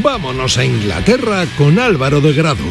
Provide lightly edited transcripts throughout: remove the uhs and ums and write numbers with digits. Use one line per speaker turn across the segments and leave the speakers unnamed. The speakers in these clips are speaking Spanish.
Vámonos a Inglaterra con Álvaro de Grado.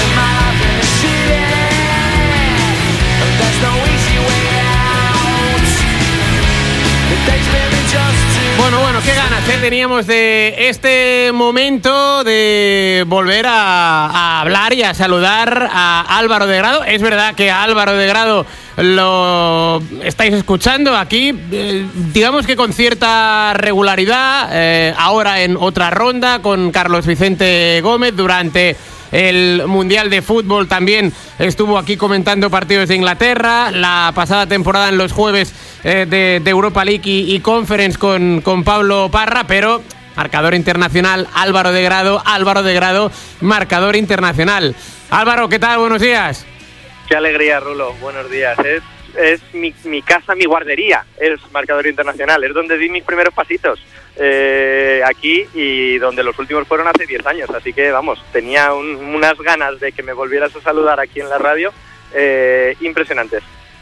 Bueno, qué ganas teníamos de este momento de volver a hablar y a saludar a Álvaro de Grado. Es verdad que a Álvaro de Grado lo estáis escuchando aquí, digamos que con cierta regularidad, ahora en otra ronda con Carlos Vicente Gómez. Durante el Mundial de Fútbol también estuvo aquí comentando partidos de Inglaterra. La pasada temporada en los jueves de Europa League y Conference con Pablo Parra, pero marcador internacional, Álvaro de Grado, marcador internacional. Álvaro, ¿qué tal? Buenos días.
Qué alegría, Rulo. Buenos días. Es mi casa, mi guardería, es marcador internacional. Es donde di mis primeros pasitos aquí, y donde los últimos fueron hace 10 años. Así que, vamos, tenía unas ganas de que me volvieras a saludar aquí en la radio impresionantes.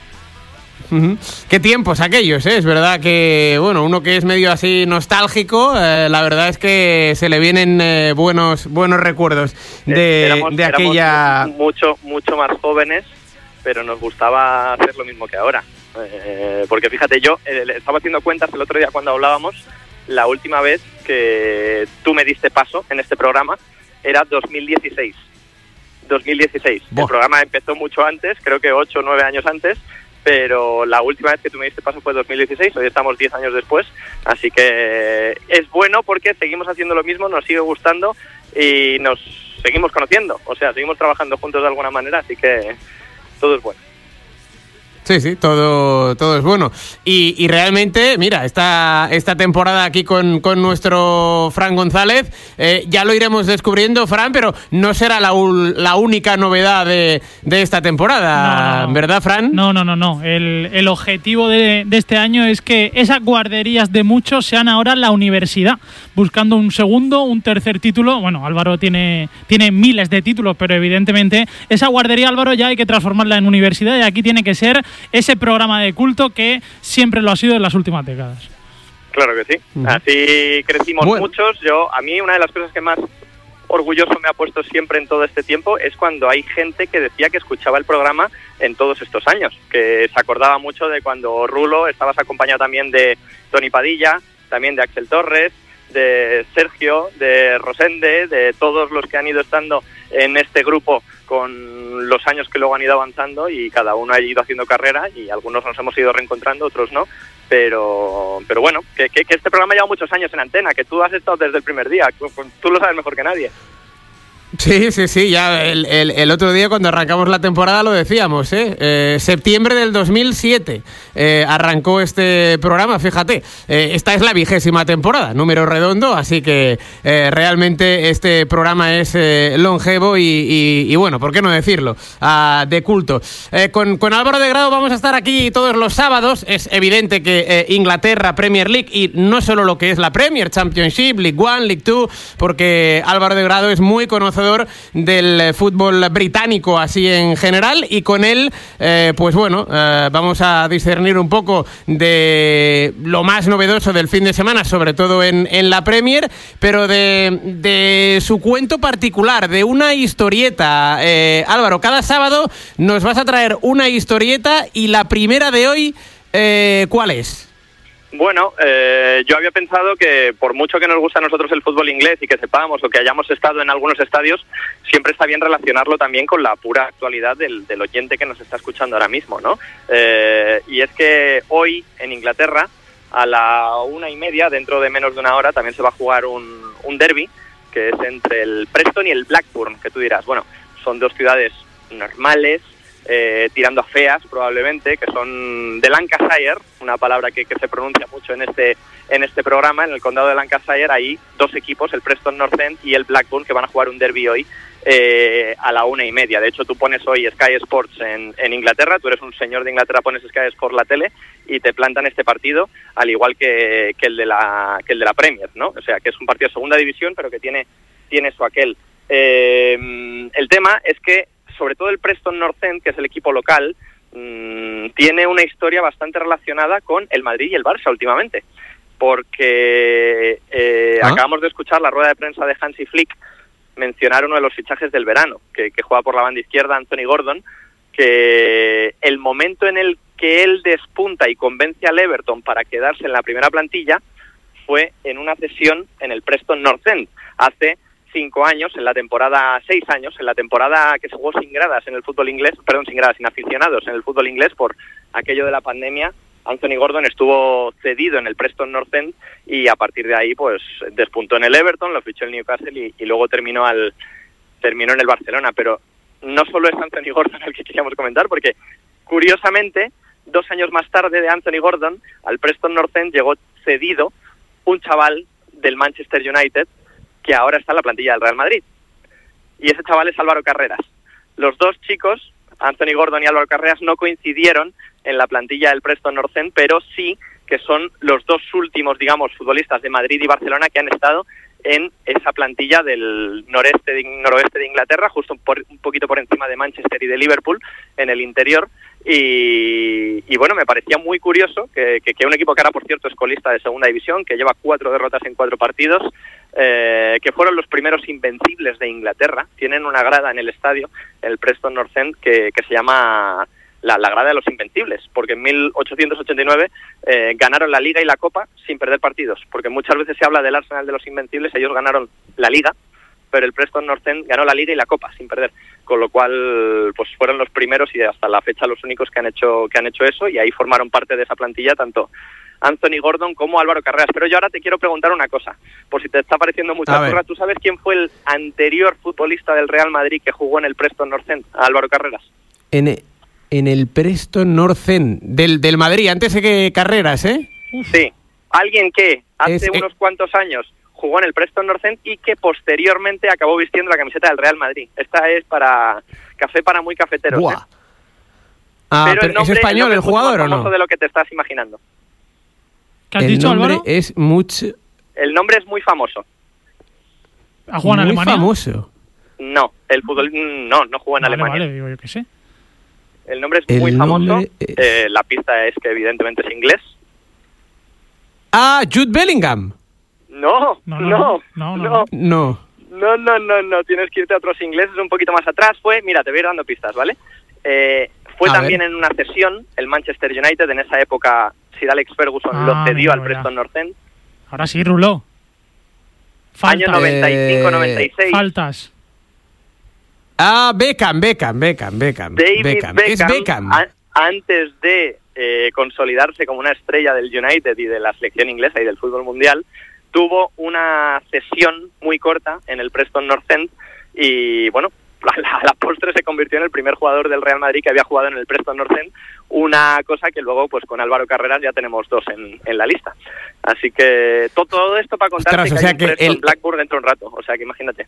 Qué tiempos aquellos, ¿eh? Es verdad que, bueno, uno que es medio así nostálgico, la verdad es que se le vienen buenos recuerdos de aquella...
Mucho más jóvenes, pero nos gustaba hacer lo mismo que ahora. Porque fíjate, yo estaba haciendo cuentas el otro día cuando hablábamos. La última vez que tú me diste paso en este programa era 2016. El programa empezó mucho antes, creo que 8 o 9 años antes, pero la última vez que tú me diste paso fue 2016, hoy estamos 10 años después, así que es bueno porque seguimos haciendo lo mismo, nos sigue gustando y nos seguimos conociendo, o sea, seguimos trabajando juntos de alguna manera, así que todo es bueno.
Sí, todo es bueno. Y realmente, mira, esta temporada aquí con nuestro Fran González, ya lo iremos descubriendo, Fran, pero no será la única novedad de esta temporada, no. ¿Verdad, Fran?
No. El objetivo de este año es que esas guarderías de muchos sean ahora la universidad, buscando un segundo, un tercer título. Bueno, Álvaro tiene miles de títulos, pero evidentemente esa guardería, Álvaro, ya hay que transformarla en universidad, y aquí tiene que ser ese programa de culto que siempre lo ha sido en las últimas décadas.
Claro que sí. Así crecimos muchos. A mí una de las cosas que más orgulloso me ha puesto siempre en todo este tiempo es cuando hay gente que decía que escuchaba el programa en todos estos años, que se acordaba mucho de cuando Rulo estabas acompañado también de Tony Padilla, también de Axel Torres, de Sergio, de Rosende, de todos los que han ido estando en este grupo con los años que luego han ido avanzando, y cada uno ha ido haciendo carrera, y algunos nos hemos ido reencontrando, otros no, pero bueno, que este programa lleva muchos años en antena, que tú has estado desde el primer día, tú lo sabes mejor que nadie.
Sí, ya el otro día cuando arrancamos la temporada lo decíamos, septiembre del 2007 arrancó este programa, fíjate, esta es la 20ª temporada, número redondo, así que realmente este programa es longevo y bueno, ¿por qué no decirlo? De culto. Con Álvaro de Grado vamos a estar aquí todos los sábados. Es evidente que Inglaterra, Premier League, y no solo lo que es la Premier, Championship, League One, League Two, porque Álvaro de Grado es muy conocedor del fútbol británico así en general, y con él pues bueno, vamos a discernir un poco de lo más novedoso del fin de semana, sobre todo en la Premier, pero de su cuento particular, de una historieta. Álvaro, cada sábado nos vas a traer una historieta, y la primera de hoy, ¿cuál es?
Bueno, yo había pensado que por mucho que nos gusta a nosotros el fútbol inglés y que sepamos o que hayamos estado en algunos estadios, siempre está bien relacionarlo también con la pura actualidad del oyente que nos está escuchando ahora mismo, ¿no? Y es que hoy en Inglaterra, a la 1:30, dentro de menos de una hora, también se va a jugar un derbi, que es entre el Preston y el Blackburn, que tú dirás, bueno, son dos ciudades normales, tirando a feas probablemente, que son de Lancashire, una palabra que se pronuncia mucho en este programa. En el condado de Lancashire hay dos equipos, el Preston North End y el Blackburn, que van a jugar un derbi hoy a la 1:30. De hecho, tú pones hoy Sky Sports en Inglaterra, tú eres un señor de Inglaterra, pones Sky Sports la tele y te plantan este partido, al igual que el de la Premier, ¿no? O sea, que es un partido de segunda división, pero que tiene su aquel. El tema es que sobre todo el Preston North End, que es el equipo local, tiene una historia bastante relacionada con el Madrid y el Barça últimamente. porque acabamos de escuchar la rueda de prensa de Hansi Flick mencionar uno de los fichajes del verano, que juega por la banda izquierda, Anthony Gordon, que el momento en el que él despunta y convence al Everton para quedarse en la primera plantilla fue en una cesión en el Preston North End, hace 5 años, 6 años, en la temporada que se jugó sin gradas en el fútbol inglés, sin aficionados en el fútbol inglés por aquello de la pandemia. Anthony Gordon estuvo cedido en el Preston North End y a partir de ahí pues despuntó en el Everton, lo fichó el Newcastle y luego terminó en el Barcelona. Pero no solo es Anthony Gordon el que queríamos comentar, porque curiosamente 2 años más tarde de Anthony Gordon al Preston North End llegó cedido un chaval del Manchester United que ahora está en la plantilla del Real Madrid, y ese chaval es Álvaro Carreras. Los dos chicos, Anthony Gordon y Álvaro Carreras, no coincidieron en la plantilla del Preston North End, pero sí que son los dos últimos, digamos, futbolistas de Madrid y Barcelona que han estado en esa plantilla del noroeste de Inglaterra, justo un poquito por encima de Manchester y de Liverpool, en el interior. Y bueno, me parecía muy curioso que un equipo que ahora, por cierto, es colista de segunda división, que lleva 4 derrotas en 4 partidos, que fueron los primeros invencibles de Inglaterra. Tienen una grada en el estadio, el Preston North End, que se llama la grada de los invencibles, porque en 1889 ganaron la Liga y la Copa sin perder partidos, porque muchas veces se habla del Arsenal de los invencibles. Ellos ganaron la Liga, pero el Preston North End ganó la Liga y la Copa sin perder, con lo cual pues fueron los primeros y hasta la fecha los únicos que han hecho eso, y ahí formaron parte de esa plantilla tanto Anthony Gordon como Álvaro Carreras. Pero yo ahora te quiero preguntar una cosa, por si te está pareciendo mucha turra. ¿Tú sabes quién fue el anterior futbolista del Real Madrid que jugó en el Preston North End, Álvaro Carreras?
En el Preston North End del Madrid, antes de que Carreras, ¿eh?
Sí, alguien que hace unos cuantos años jugó en el Preston North End y que posteriormente acabó vistiendo la camiseta del Real Madrid. Esta es para café para muy cafeteros.
Buah. Pero ¿es español el jugador o no?
De lo que te estás imaginando.
¿Qué has dicho, Álvaro?
El nombre es muy famoso.
¿Ha jugado en Alemania?
Muy famoso.
No, no jugó en Alemania.
Vale, digo yo que sé.
El nombre es muy famoso. La pista es que evidentemente es inglés.
Jude Bellingham.
No. Tienes que irte a otros ingleses un poquito más atrás. Mira, te voy a ir dando pistas, ¿vale? Fue también en una cesión el Manchester United. En esa época Sir Alex Ferguson lo cedió al Preston North End.
Ahora sí, ruló.
Año 95-96.
Faltas.
Beckham.
David Beckham.
Es Beckham.
Antes de consolidarse como una estrella del United y de la selección inglesa y del fútbol mundial, tuvo una cesión muy corta en el Preston North End y, bueno, a la postre se convirtió en el primer jugador del Real Madrid que había jugado en el Preston North End, una cosa que luego pues con Álvaro Carreras ya tenemos 2 en la lista. Así que todo esto para contarte que hay un Preston Blackburn dentro de un rato, o sea que imagínate.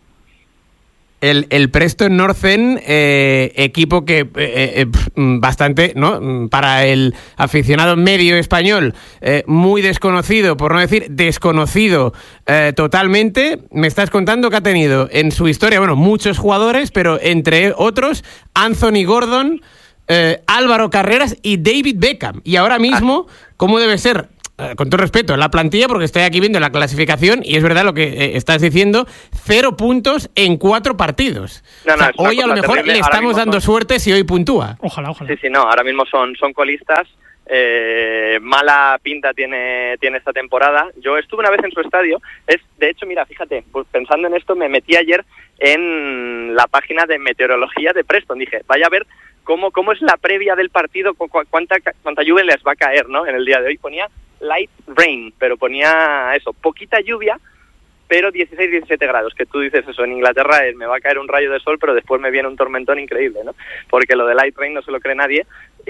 El Preston North End, equipo que bastante, ¿no? Para el aficionado medio español, muy desconocido, por no decir desconocido totalmente. Me estás contando que ha tenido en su historia, bueno, muchos jugadores, pero entre otros Anthony Gordon, Álvaro Carreras y David Beckham. Y ahora mismo, ¿cómo debe ser? Con todo respeto, en la plantilla, porque estoy aquí viendo la clasificación y es verdad lo que estás diciendo, 0 puntos en 4 partidos. Hoy a lo mejor terrible. Le estamos dando suerte si hoy puntúa.
Ojalá.
Sí, ahora mismo son colistas. Mala pinta tiene esta temporada. Yo estuve una vez en su estadio. De hecho, mira, fíjate, pues pensando en esto, me metí ayer en la página de meteorología de Preston. Dije, vaya a ver cómo es la previa del partido, cuánta lluvia les va a caer, ¿no? En el día de hoy ponía light rain, pero ponía eso, poquita lluvia, pero 16-17 grados, que tú dices eso, en Inglaterra me va a caer un rayo de sol, pero después me viene un tormentón increíble, ¿no? Porque lo de light rain no se lo cree nadie,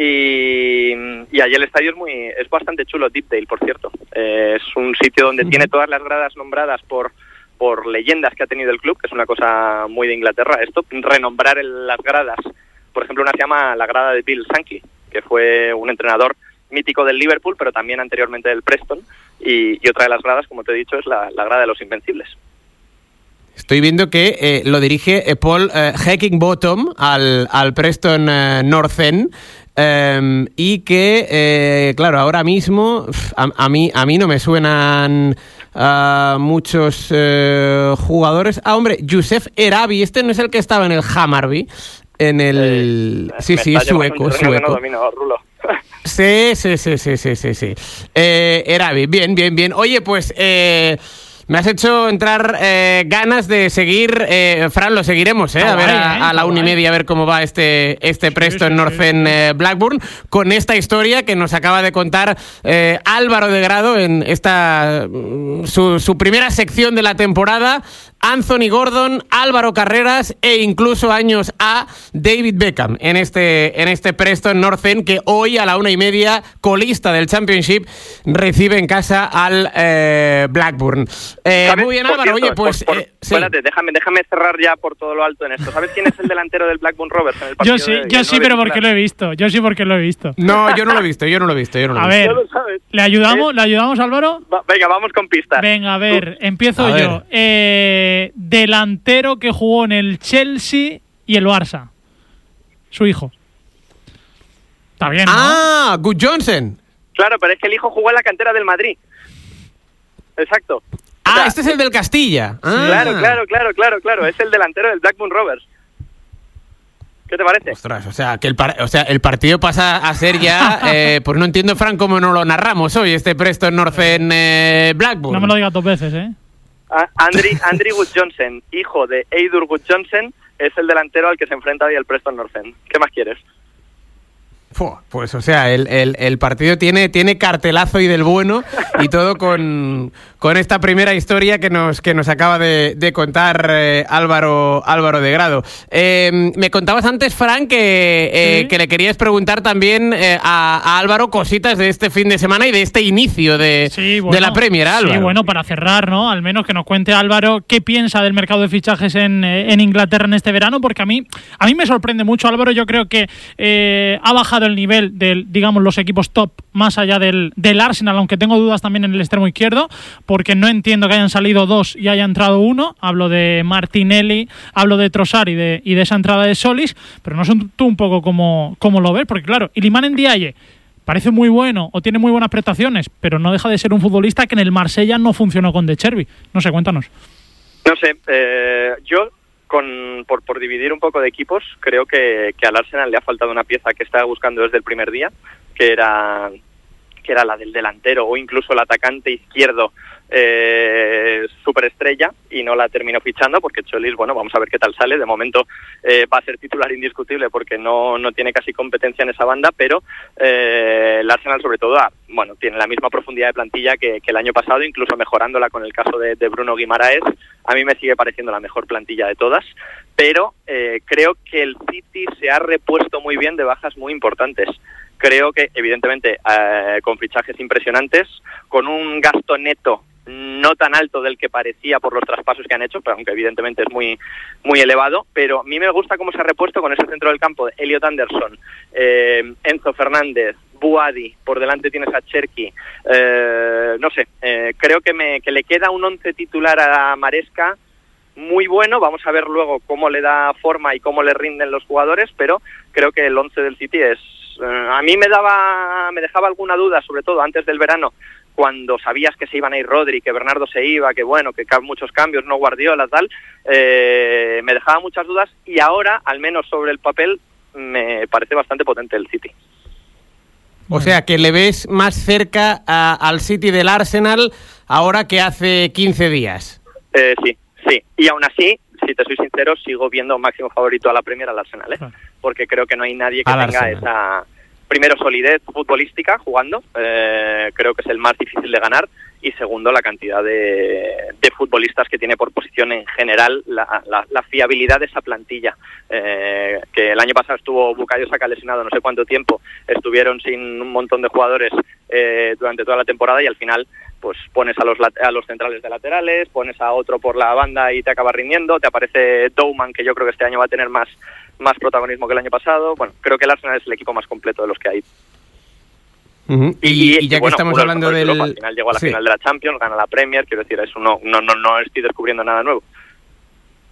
y allí el estadio es bastante chulo, Deepdale, por cierto. Es un sitio donde tiene todas las gradas nombradas por leyendas que ha tenido el club, que es una cosa muy de Inglaterra, esto, renombrar las gradas. Por ejemplo, una se llama la grada de Bill Shankly, que fue un entrenador mítico del Liverpool, pero también anteriormente del Preston, y otra de las gradas, como te he dicho, es la grada de los Invencibles.
Estoy viendo que lo dirige Paul Heckingbottom al Preston North End. y que, claro, ahora mismo a mí no me suenan muchos jugadores. Hombre, Youssef Erabi, este no es el que estaba en el Hammarby, en el... sí, sueco.
No domino, Rulo.
Sí. Erabi, bien. Oye, pues... me has hecho entrar ganas de seguir, Fran, lo seguiremos, a ver a la 1:30 a ver cómo va este Preston North End Blackburn, con esta historia que nos acaba de contar Álvaro de Grado en esta su primera sección de la temporada. Anthony Gordon, Álvaro Carreras e incluso años a David Beckham en este Preston North End, que hoy a la 1:30, colista del Championship, recibe en casa al Blackburn. Muy bien, Álvaro. Oye, pues...
espérate, déjame cerrar ya por todo lo alto en esto. ¿Sabes quién es el delantero del Blackburn Rovers en el partido?
Yo sí, pero porque lo he visto.
No, yo no lo he visto.
A ver, ¿le ayudamos, Álvaro?
Venga, vamos con pistas.
Venga, a ver, empiezo yo. Delantero que jugó en el Chelsea y el Barça. Su hijo. Está bien, ¿no?
Good Johnson.
Claro, pero es que el hijo jugó en la cantera del Madrid. Exacto. O sea,
este es el del Castilla.
Claro. Es el delantero del Blackburn Rovers. ¿Qué te parece?
Ostras, o sea, que el partido pasa a ser ya... pues no entiendo, Fran, cómo no lo narramos hoy, este Preston North End Blackburn.
No me lo digas 2 veces, ¿eh?
Andrew Good Johnson, hijo de Eidur Good Johnson, es el delantero al que se enfrenta hoy el Preston North End. ¿Qué más quieres?
Pues, o sea, el partido tiene cartelazo y del bueno, y todo con esta primera historia que nos acaba de contar Álvaro de Grado. Me contabas antes, Fran, que le querías preguntar también a Álvaro cositas de este fin de semana y de este inicio de la Premier, Álvaro.
Sí, bueno, para cerrar, ¿no? Al menos que nos cuente Álvaro qué piensa del mercado de fichajes en Inglaterra en este verano, porque a mí me sorprende mucho, Álvaro. Yo creo que ha bajado el nivel de, digamos, los equipos top más allá del Arsenal, aunque tengo dudas también en el extremo izquierdo, porque no entiendo que hayan salido 2 y haya entrado 1. Hablo de Martinelli, hablo de Trossard y de esa entrada de Solis, pero no sé tú un poco cómo lo ves, porque claro, Iliman Ndiaye parece muy bueno o tiene muy buenas prestaciones, pero no deja de ser un futbolista que en el Marsella no funcionó con De Chervi. No sé, cuéntanos.
No sé, yo por dividir un poco de equipos, creo que al Arsenal le ha faltado una pieza que estaba buscando desde el primer día, que era la del delantero o incluso el atacante izquierdo superestrella, y no la terminó fichando porque Cholis, bueno, vamos a ver qué tal sale. De momento va a ser titular indiscutible porque no tiene casi competencia en esa banda, pero el Arsenal sobre todo tiene la misma profundidad de plantilla que el año pasado, incluso mejorándola con el caso de Bruno Guimaraes. A mí me sigue pareciendo la mejor plantilla de todas, pero creo que el City se ha repuesto muy bien de bajas muy importantes. Creo que, evidentemente, con fichajes impresionantes, con un gasto neto no tan alto del que parecía por los traspasos que han hecho, pero aunque evidentemente es muy muy elevado, pero a mí me gusta cómo se ha repuesto con ese centro del campo de Elliot Anderson, Enzo Fernández, Buadi, por delante tienes a Cherki, no sé, creo que le queda un 11 titular a Maresca muy bueno. Vamos a ver luego cómo le da forma y cómo le rinden los jugadores, pero creo que el 11 del City es... a mí me dejaba alguna duda, sobre todo antes del verano, cuando sabías que se iban a ir Rodri, que Bernardo se iba, que bueno, que muchos cambios, no Guardiola, tal, me dejaba muchas dudas, y ahora, al menos sobre el papel, me parece bastante potente el City.
O sea, que le ves más cerca al City del Arsenal ahora que hace 15 días.
Sí. Y aún así, si te soy sincero, sigo viendo máximo favorito a la Premier al Arsenal, porque creo que no hay nadie que tenga esa, primero, solidez futbolística jugando, creo que es el más difícil de ganar, y segundo, la cantidad de futbolistas que tiene por posición en general, la fiabilidad de esa plantilla, que el año pasado estuvo Bukayo Saka lesionado no sé cuánto tiempo, estuvieron sin un montón de jugadores durante toda la temporada, y al final pues pones a los centrales de laterales, pones a otro por la banda y te acaba rindiendo, te aparece Douman, que yo creo que este año va a tener más protagonismo que el año pasado. Bueno, creo que el Arsenal es el equipo más completo de los que hay.
Uh-huh. Y ya que estamos hablando del...
Al final llegó a la final de la Champions, gana la Premier, quiero decir, eso no estoy descubriendo nada nuevo.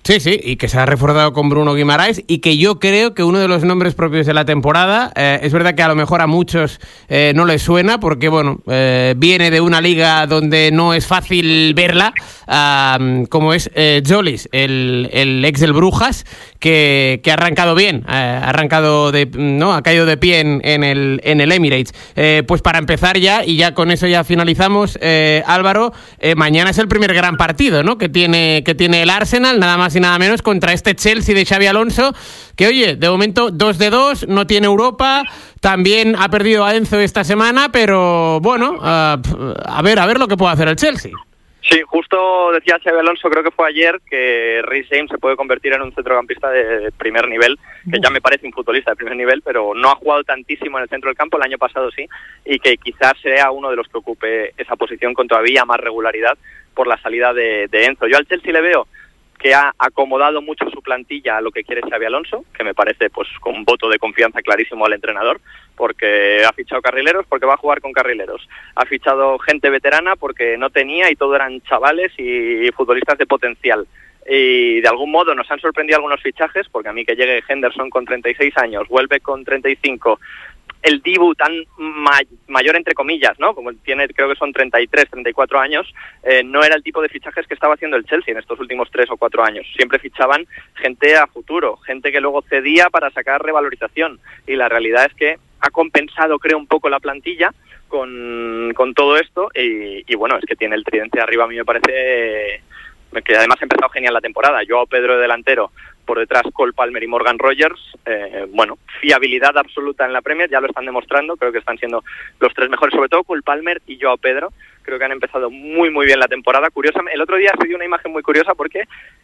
Sí, y que se ha reforzado con Bruno Guimaraes y que yo creo que uno de los nombres propios de la temporada, es verdad que a lo mejor a muchos no les suena porque, bueno, viene de una liga donde no es fácil verla, como es Jolis, el ex del Brujas, que ha arrancado bien, ha caído de pie en el Emirates. Pues para empezar ya, y ya con eso ya finalizamos, Álvaro, mañana es el primer gran partido, ¿no?, que tiene el Arsenal, nada más y nada menos, contra este Chelsea de Xabi Alonso, que oye, de momento 2-2, no tiene Europa, también ha perdido a Enzo esta semana, pero bueno, a ver lo que puede hacer el Chelsea.
Sí, justo decía Xabi Alonso, creo que fue ayer, que Reece James se puede convertir en un centrocampista de primer nivel, que ya me parece un futbolista de primer nivel, pero no ha jugado tantísimo en el centro del campo, el año pasado sí, y que quizás sea uno de los que ocupe esa posición con todavía más regularidad por la salida de Enzo. Yo al Chelsea le veo que ha acomodado mucho su plantilla a lo que quiere Xabi Alonso, que me parece pues con un voto de confianza clarísimo al entrenador, porque ha fichado carrileros, porque va a jugar con carrileros. Ha fichado gente veterana porque no tenía y todo eran chavales y futbolistas de potencial. Y de algún modo nos han sorprendido algunos fichajes, porque a mí que llegue Henderson con 36 años, vuelve con 35, el Dibu tan mayor entre comillas, ¿no?, como tiene, creo que son 33, 34 años, no era el tipo de fichajes que estaba haciendo el Chelsea en estos últimos 3 o 4 años. Siempre fichaban gente a futuro, gente que luego cedía para sacar revalorización, y la realidad es que ha compensado, creo, un poco la plantilla con todo esto, y bueno, es que tiene el tridente arriba. A mí me parece que además ha empezado genial la temporada. Joao Pedro de delantero, por detrás Cole Palmer y Morgan Rogers, bueno, fiabilidad absoluta en la Premier, ya lo están demostrando, creo que están siendo los tres mejores, sobre todo Cole Palmer y Joao Pedro, creo que han empezado muy muy bien la temporada. Curiosamente, el otro día se dio una imagen muy curiosa porque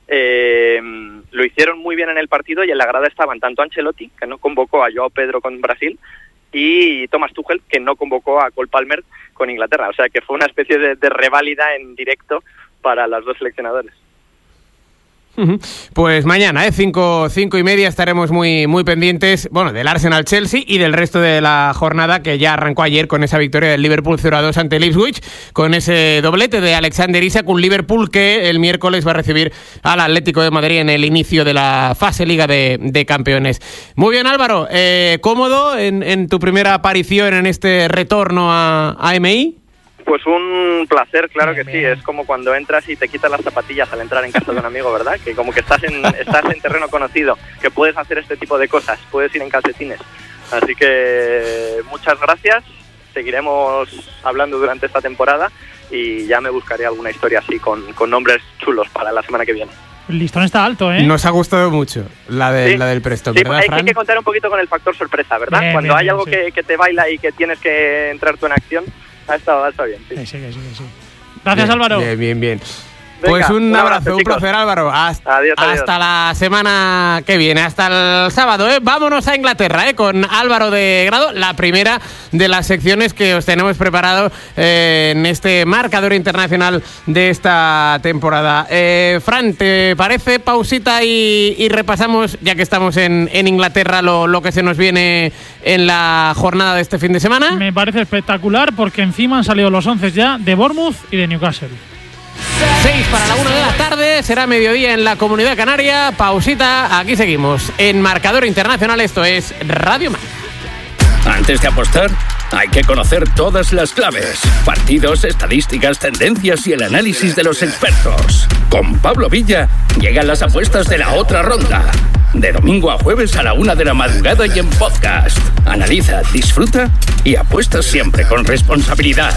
lo hicieron muy bien en el partido y en la grada estaban tanto Ancelotti, que no convocó a Joao Pedro con Brasil, y Thomas Tuchel, que no convocó a Cole Palmer con Inglaterra, o sea que fue una especie de reválida en directo para los dos seleccionadores.
Pues mañana, 5:30 estaremos muy, muy pendientes, bueno, del Arsenal-Chelsea y del resto de la jornada, que ya arrancó ayer con esa victoria del Liverpool 0-2 ante el Ipswich, con ese doblete de Alexander Isak, un Liverpool que el miércoles va a recibir al Atlético de Madrid en el inicio de la fase Liga de Campeones. Muy bien, Álvaro, ¿cómodo en tu primera aparición en este retorno a AMI?
Pues un placer, claro que sí. Es como cuando entras y te quitas las zapatillas al entrar en casa de un amigo, ¿verdad? Que como que estás en terreno conocido, que puedes hacer este tipo de cosas, puedes ir en calcetines. Así que muchas gracias. Seguiremos hablando durante esta temporada y ya me buscaré alguna historia así con nombres chulos para la semana que viene.
El listón está alto, ¿eh?
Nos ha gustado mucho la del Preston,
sí,
¿verdad, Fran?
Hay que contar un poquito con el factor sorpresa, ¿verdad? Bien, cuando hay algo sí, que te baila y que tienes que entrar tú en acción. Ha estado bien. Sí.
Gracias, bien, Álvaro.
Bien.
Venga,
pues un abrazo, un
chicos.
placer, Álvaro.
Adiós.
Hasta la semana que viene, hasta el sábado, ¿eh? Vámonos a Inglaterra, con Álvaro de Grado, la primera de las secciones que os tenemos preparado en este marcador internacional de esta temporada. Fran, ¿te parece pausita y repasamos, ya que estamos en Inglaterra, lo que se nos viene en la jornada de este fin de semana?
Me parece espectacular, porque encima han salido los 11 ya de Bournemouth y de Newcastle.
6 para la 1 de la tarde, será mediodía en la Comunidad Canaria. Pausita, aquí seguimos en Marcador Internacional, esto es Radio Marca.
Antes de apostar, hay que conocer todas las claves, partidos, estadísticas, tendencias y el análisis de los expertos. Con Pablo Villa llegan las apuestas de la otra ronda. De domingo a jueves a la 1 de la madrugada y en podcast. Analiza, disfruta y apuesta siempre con responsabilidad.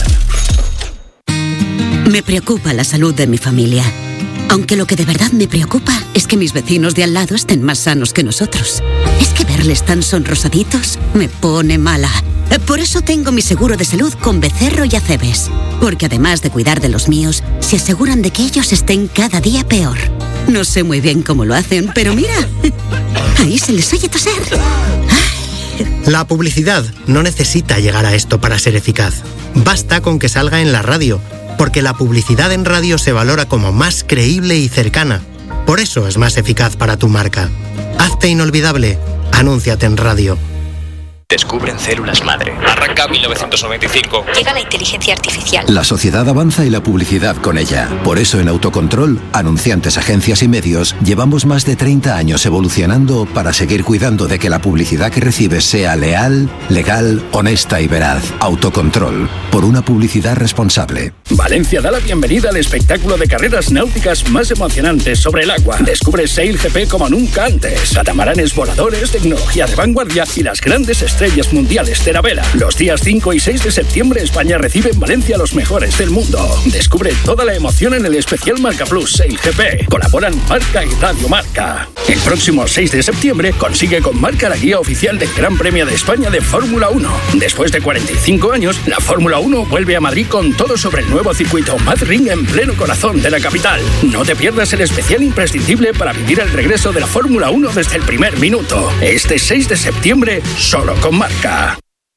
Me preocupa la salud de mi familia. Aunque lo que de verdad me preocupa es que mis vecinos de al lado estén más sanos que nosotros. Es que verles tan sonrosaditos me pone mala. Por eso tengo mi seguro de salud con Becerro y Acebes. Porque además de cuidar de los míos, se aseguran de que ellos estén cada día peor. No sé muy bien cómo lo hacen, pero mira, ahí se les oye toser.
La publicidad no necesita llegar a esto para ser eficaz. Basta con que salga en la radio, porque la publicidad en radio se valora como más creíble y cercana. Por eso es más eficaz para tu marca. Hazte inolvidable. Anúnciate en radio.
Descubren células madre. Arranca 1995.
Llega la inteligencia artificial.
La sociedad avanza y la publicidad con ella. Por eso en Autocontrol, anunciantes, agencias y medios, llevamos más de 30 años evolucionando para seguir cuidando de que la publicidad que recibes sea leal, legal, honesta y veraz. Autocontrol. Por una publicidad responsable.
Valencia da la bienvenida al espectáculo de carreras náuticas más emocionantes sobre el agua. Descubre SailGP como nunca antes. Catamaranes voladores, tecnología de vanguardia y las grandes estrellas mundiales de la vela. Los días 5 y 6 de septiembre España recibe en Valencia a los mejores del mundo. Descubre toda la emoción en el especial Marca Plus SailGP. Colaboran Marca y Radio Marca. El próximo 6 de septiembre consigue con Marca la guía oficial del Gran Premio de España de Fórmula 1. Después de 45 años, la Fórmula 1 vuelve a Madrid con todo sobre el nuevo circuito Madrid en pleno corazón de la capital. No te pierdas el especial imprescindible para vivir el regreso de la Fórmula 1 desde el primer minuto. Este 6 de septiembre, solo con Marca.